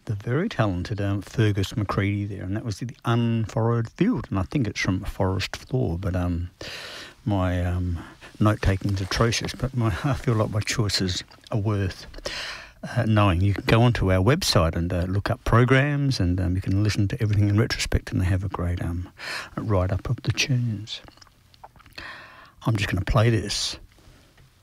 the very talented Fergus McCready there, and that was the Unfurrowed Field, and I think it's from Forest Floor, but my note-taking is atrocious, but I feel like my choices are worth knowing. You can go onto our website and look up programs, and you can listen to everything in retrospect, and they have a great write-up of the tunes. I'm just going to play this.